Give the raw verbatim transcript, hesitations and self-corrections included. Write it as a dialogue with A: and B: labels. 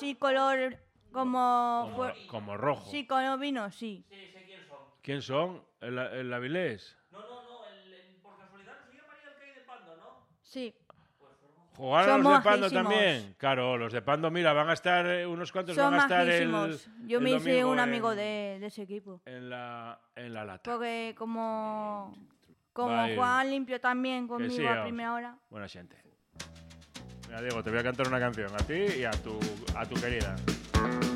A: así color como...
B: Como,
A: fue-
B: como rojo.
A: Sí, color vino, sí.
C: Sí, sé quién son.
B: ¿Quién son? ¿El, el Avilés?
C: No, no, no, el, el- por casualidad no se llamaría el que hay de Pando, ¿no?
A: Sí.
C: Pues fueron
B: ¿Jugaron
A: Son
B: los de Pando
A: majísimos.
B: también? Claro, los de Pando, mira, van a estar, eh, unos cuantos
A: Son
B: van a estar el,
A: majísimos. Yo
B: el
A: me hice
B: domingo
A: un amigo
B: en,
A: de, de ese equipo.
B: en, la, en la lata.
A: Porque como, como
B: Va a ir-
A: juegan limpio también conmigo
B: sí,
A: a
B: vamos.
A: primera hora.
B: Buena gente. Mira, Diego, te voy a cantar una canción a ti y a tu, a tu querida.